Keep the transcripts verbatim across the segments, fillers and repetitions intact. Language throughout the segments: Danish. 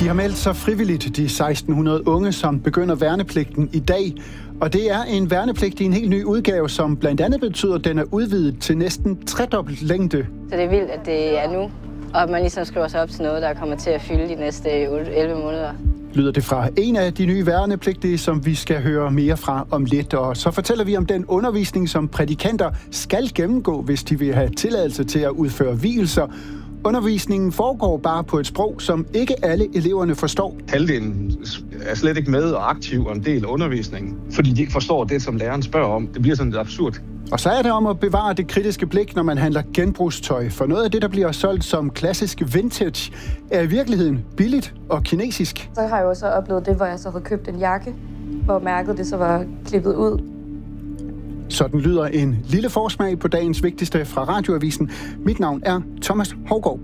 De har meldt sig frivilligt, de seksten hundrede unge, som begynder værnepligten i dag. Og det er en værnepligt i en helt ny udgave, som blandt andet betyder, at den er udvidet til næsten tredobbelt længde. Så det er vildt, at det er nu, og at man ligesom skriver sig op til noget, der kommer til at fylde de næste elleve måneder. Lyder det fra en af de nye værnepligtige, som vi skal høre mere fra om lidt. Og så fortæller vi om den undervisning, som prædikanter skal gennemgå, hvis de vil have tilladelse til at udføre vielser. Undervisningen foregår bare på et sprog, som ikke alle eleverne forstår. Halvdelen er slet ikke med og aktiv og en del af undervisningen, fordi de ikke forstår det, som læreren spørger om. Det bliver sådan lidt absurd. Og så er det om at bevare det kritiske blik, når man handler genbrugstøj. For noget af det, der bliver solgt som klassisk vintage, er i virkeligheden billigt og kinesisk. Så har jeg jo så oplevet det, hvor jeg så havde købt en jakke, hvor mærket det så var klippet ud. Sådan lyder en lille forsmag på dagens vigtigste fra Radioavisen. Mit navn er Thomas Hougaard.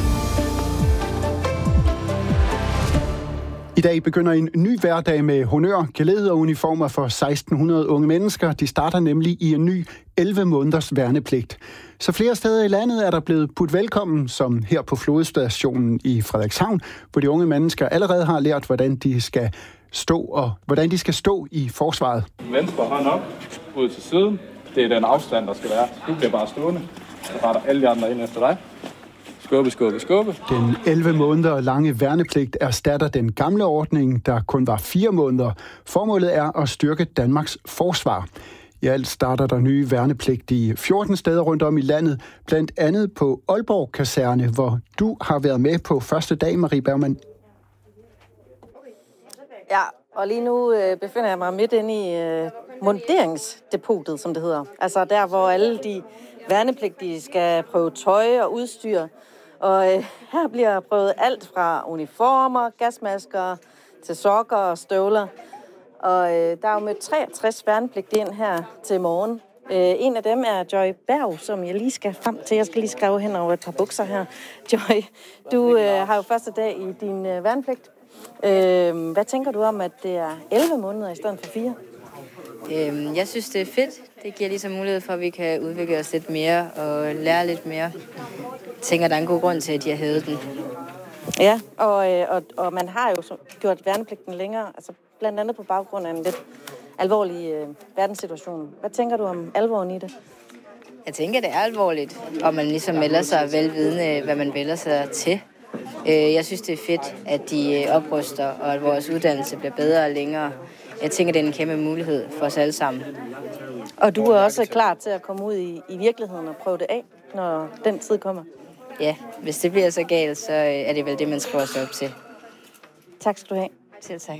I dag begynder en ny hverdag med honør, glæde og uniformer for seksten hundrede unge mennesker. De starter nemlig i en ny elleve måneders værnepligt. Så flere steder i landet er der blevet budt velkommen, som her på flådestationen i Frederikshavn, hvor de unge mennesker allerede har lært, hvordan de skal stå og hvordan de skal stå i forsvaret. Venstre hånd op, ud til siden. Det er den afstand, der skal være. Du bliver bare stående. Så retter alle de andre ind efter dig. Skubbe, skubbe, skubbe. Den elleve måneder lange værnepligt erstatter den gamle ordning, der kun var fire måneder. Formålet er at styrke Danmarks forsvar. I alt starter der nye værnepligt i fjorten steder rundt om i landet, blandt andet på Aalborg Kaserne, hvor du har været med på første dag, Marie Bergman. Ja, og lige nu øh, befinder jeg mig midt inde i øh, munderingsdepotet, som det hedder. Altså der, hvor alle de værnepligtige skal prøve tøj og udstyr. Og øh, her bliver prøvet alt fra uniformer, gasmasker til sokker og støvler. Og øh, der er jo med treogtres værnepligtige ind her til morgen. Øh, en af dem er Joy Berg, som jeg lige skal frem til. Jeg skal lige skrive hen over et par bukser her. Joy, du øh, har jo første dag i din øh, værnepligt. Øh, hvad tænker du om, at det er elleve måneder i stedet for fire? Øhm, jeg synes, det er fedt. Det giver ligesom mulighed for, at vi kan udvikle os lidt mere og lære lidt mere. Jeg tænker, der er en god grund til, at de har hævet den. Ja, og, og, og man har jo gjort værnepligten længere, altså blandt andet på baggrund af en lidt alvorlig øh, verdenssituation. Hvad tænker du om alvoren i det? Jeg tænker, det er alvorligt, og man ligesom melder sig velvidende, hvad man vælger sig til. Jeg synes, det er fedt, at de opruster, og at vores uddannelse bliver bedre og længere. Jeg tænker, det er en kæmpe mulighed for os alle sammen. Og du er også klar til at komme ud i, i virkeligheden og prøve det af, når den tid kommer? Ja, hvis det bliver så galt, så er det vel det, man skriver sig op til. Tak skal du have. Selv tak.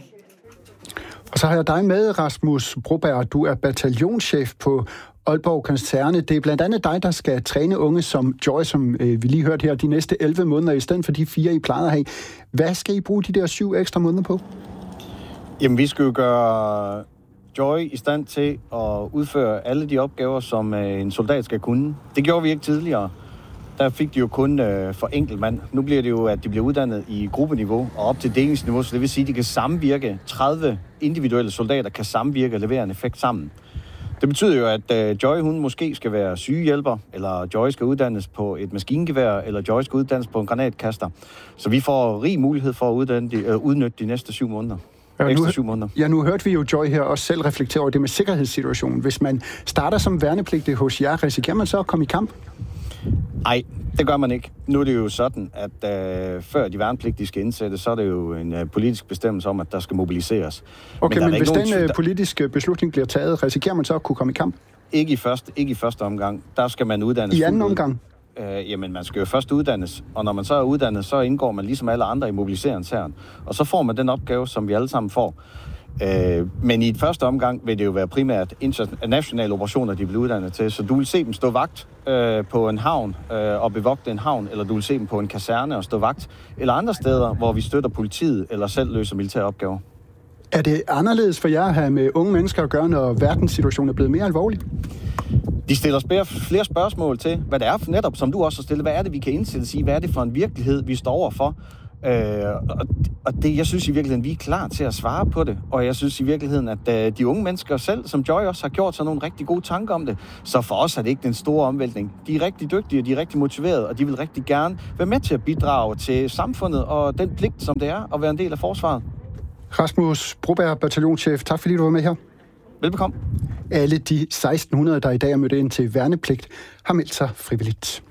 Og så har jeg dig med, Rasmus Broberg. Du er bataljonschef på Aalborg Kaserne. Det er blandt andet dig, der skal træne unge som Joy, som øh, vi lige hørte her, de næste elleve måneder, i stedet for de fire, I plejede at have. Hvad skal I bruge de der syv ekstra måneder på? Jamen, vi skal jo gøre Joy i stand til at udføre alle de opgaver, som øh, en soldat skal kunne. Det gjorde vi ikke tidligere. Der fik de jo kun øh, for enkelt mand. Nu bliver det jo, at de bliver uddannet i gruppeniveau og op til delingsniveau, så det vil sige, at de kan samvirke. tredive individuelle soldater kan samvirke og levere en effekt sammen. Det betyder jo, at øh, Joy, hun måske skal være sygehjælper, eller Joy skal uddannes på et maskingevær, eller Joy skal uddannes på en granatkaster. Så vi får rig mulighed for at uddanne de, øh, udnytte de næste syv måneder. Ja, Ekstra nu, syv måneder. Ja, nu hørte vi jo Joy her også selv reflektere over det med sikkerhedssituationen. Hvis man starter som værnepligtig hos jer, risikerer man så at komme i kamp? Nej, det gør man ikke. Nu er det jo sådan, at øh, før de værnepligtige skal indsættes, så er det jo en øh, politisk bestemmelse om, at der skal mobiliseres. Okay, men, men hvis den nogen, øh, politiske beslutning bliver taget, risikerer man så at kunne komme i kamp? Ikke i første, ikke i første omgang. Der skal man uddannes. I anden omgang? Øh, jamen, man skal jo først uddannes, og når man så er uddannet, så indgår man ligesom alle andre i mobiliseringshæren. Og så får man den opgave, som vi alle sammen får. Øh, men i et første omgang vil det jo være primært nationale operationer, de bliver uddannet til. Så du vil se dem stå vagt øh, på en havn øh, og bevogte en havn, eller du vil se dem på en kaserne og stå vagt, eller andre steder, hvor vi støtter politiet eller selv løser militære opgaver. Er det anderledes for jer at have med unge mennesker at gøre, når verdenssituationen er blevet mere alvorlig? De stiller flere spørgsmål til, hvad det er for netop, som du også har stillet. Hvad er det, vi kan indsættes i? Hvad er det for en virkelighed, vi står overfor? Øh, og, og det, jeg synes i virkeligheden, vi er klar til at svare på det. Og jeg synes i virkeligheden, at øh, de unge mennesker selv, som Joy også har gjort sig nogle rigtig gode tanker om det. Så for os er det ikke den store omvæltning. De er rigtig dygtige, og de er rigtig motiverede, og de vil rigtig gerne være med til at bidrage til samfundet og den pligt, som det er at være en del af forsvaret. Rasmus Broberg, bataljonschef, tak fordi du var med her. Velbekomme. Alle de seksten hundrede, der i dag er mødt ind til værnepligt, har meldt sig frivilligt.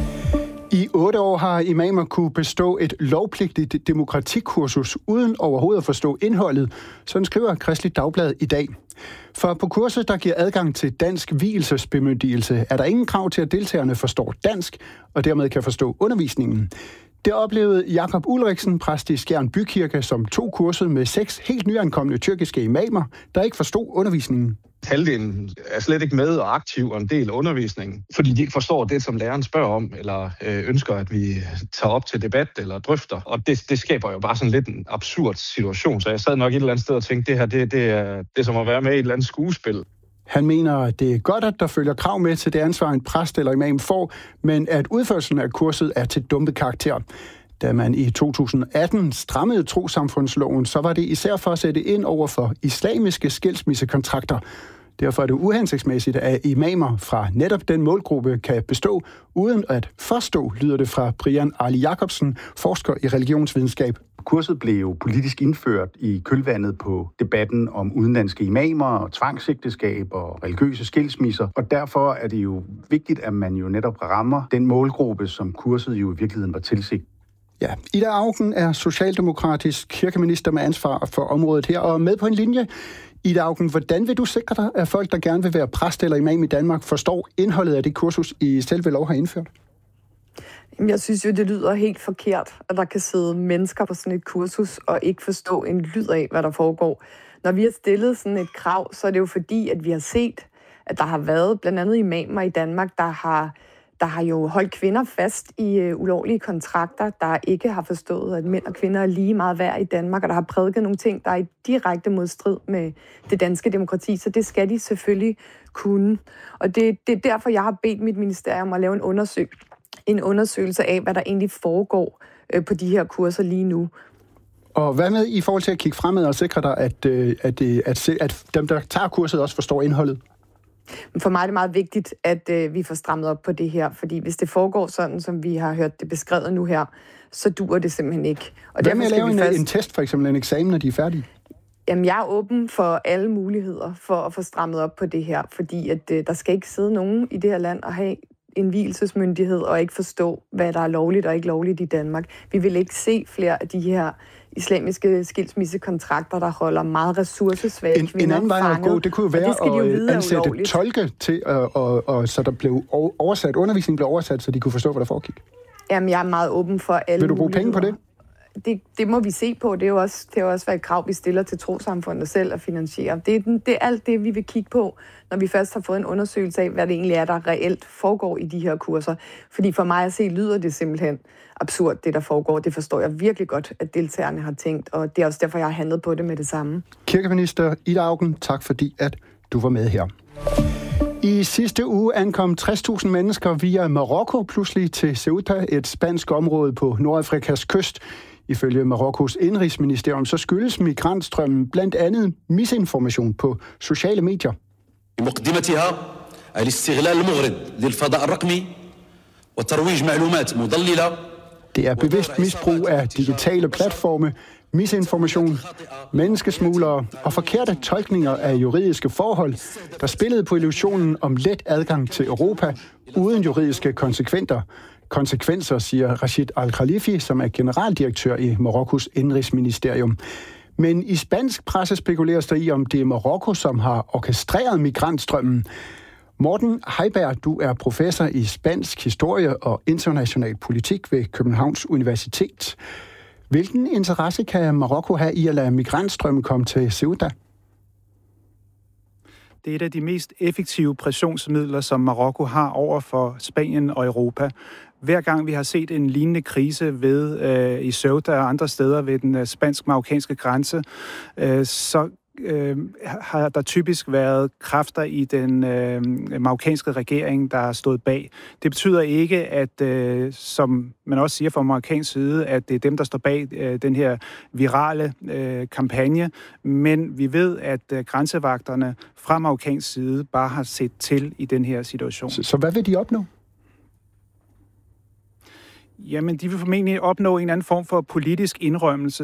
I otte år har imamer kunne bestå et lovpligtigt demokratikursus uden overhovedet at forstå indholdet, sådan skriver Kristeligt Dagblad i dag. For på kurset, der giver adgang til dansk vielsesbemyndigelse, er der ingen krav til, at deltagerne forstår dansk og dermed kan forstå undervisningen. Det oplevede Jakob Ulriksen, præst i Skjern Bykirke, som tog kurset med seks helt nyankomne tyrkiske imamer, der ikke forstod undervisningen. Halvdelen er slet ikke med og aktiv og en del af undervisningen, fordi de ikke forstår det, som læreren spørger om, eller øh, ønsker, at vi tager op til debat eller drøfter. Og det, det skaber jo bare sådan lidt en absurd situation. Så jeg sad nok et eller andet sted og tænkte, det her det, det, er, det er som at være med i et eller andet skuespil. Han mener, at det er godt, at der følger krav med til det ansvar, en præst eller imam får, men at udførelsen af kurset er til dumpet karakter. Da man i to tusind atten strammede trossamfundsloven, så var det især for at sætte ind over for islamiske skilsmissekontrakter. Derfor er det uhensigtsmæssigt, at imamer fra netop den målgruppe kan bestå uden at forstå, lyder det fra Brian Arli Jacobsen, forsker i religionsvidenskab. Kurset blev jo politisk indført i kølvandet på debatten om udenlandske imamer og tvangsægteskab og religiøse skilsmisser, og derfor er det jo vigtigt, at man jo netop rammer den målgruppe, som kurset jo i virkeligheden var tilsigtet. Ja, Ida Auken er socialdemokratisk kirkeminister med ansvar for området her, og med på en linje. Ida Auken, hvordan vil du sikre dig, at folk, der gerne vil være præst eller imam i Danmark, forstår indholdet af det kursus, I selve lov har indført? Jeg synes jo, det lyder helt forkert, at der kan sidde mennesker på sådan et kursus og ikke forstå en lyd af, hvad der foregår. Når vi har stillet sådan et krav, så er det jo fordi, at vi har set, at der har været blandt andet imamer i Danmark, der har, der har jo holdt kvinder fast i uh, ulovlige kontrakter, der ikke har forstået, at mænd og kvinder er lige meget værd i Danmark, og der har prædiket nogle ting, der er i direkte modstrid med det danske demokrati, så det skal de selvfølgelig kunne. Og det, det er derfor, jeg har bedt mit ministerium at lave en undersøgelse. en undersøgelse af, hvad der egentlig foregår øh, på de her kurser lige nu. Og hvad med i forhold til at kigge fremad og sikre dig, at, øh, at, at, at dem, der tager kurset, også forstår indholdet? For mig er det meget vigtigt, at øh, vi får strammet op på det her, fordi hvis det foregår sådan, som vi har hørt det beskrevet nu her, så duer det simpelthen ikke. Og hvad med at lave en, først... en test, for eksempel en eksamen, når de er færdige? Jamen, jeg er åben for alle muligheder for at få strammet op på det her, fordi at, øh, der skal ikke sidde nogen i det her land og have en vielsesmyndighed og ikke forstå, hvad der er lovligt og ikke lovligt i Danmark. Vi vil ikke se flere af de her islamiske skilsmissekontrakter, der holder meget ressourcesvage en, kvinder en anden vej at gå, det kunne være at ansætte tolke til, og, og, og, så der blev oversat, undervisningen blev oversat, så de kunne forstå, hvad der foregik. Jamen, jeg er meget åben for alle Vil du bruge penge på det? Det, det må vi se på. Det er jo også, det er jo også været et krav, vi stiller til trossamfundet selv at finansiere. Det er, det er alt det, vi vil kigge på, når vi først har fået en undersøgelse af, hvad det egentlig er, der reelt foregår i de her kurser. Fordi for mig at se, lyder det simpelthen absurd, det der foregår. Det forstår jeg virkelig godt, at deltagerne har tænkt, og det er også derfor, jeg har handlet på det med det samme. Kirkeminister Ida Auken, tak fordi, at du var med her. I sidste uge ankom tres tusind mennesker via Marokko pludselig til Ceuta, et spansk område på Nordafrikas kyst. Ifølge Marokkos indrigsministerium så skyldes migrantstrømmen blandt andet misinformation på sociale medier. Det er bevidst misbrug af digitale platforme, misinformation, menneskesmuglere og forkerte tolkninger af juridiske forhold, der spillede på illusionen om let adgang til Europa uden juridiske konsekvenser. Konsekvenser, siger Rashid Al-Khalifi, som er generaldirektør i Marokkos indrigsministerium. Men i spansk presse spekuleres der i, om det er Marokko, som har orkestreret migrantstrømmen. Morten Heiberg, du er professor i spansk historie og international politik ved Københavns Universitet. Hvilken interesse kan Marokko have i at lade migrantstrømmen komme til Ceuta? Det er et af de mest effektive pressionsmidler, som Marokko har over for Spanien og Europa. Hver gang vi har set en lignende krise ved øh, i Ceuta og andre steder ved den øh, spansk-marokkanske grænse, øh, så øh, har der typisk været kræfter i den øh, marokkanske regering, der har stået bag. Det betyder ikke, at, øh, som man også siger fra marokkansk side, at det er dem, der står bag øh, den her virale øh, kampagne, men vi ved, at øh, grænsevagterne fra marokkansk side bare har set til i den her situation. Så, så hvad vil de opnå? Jamen, de vil formentlig opnå en eller anden form for politisk indrømmelse,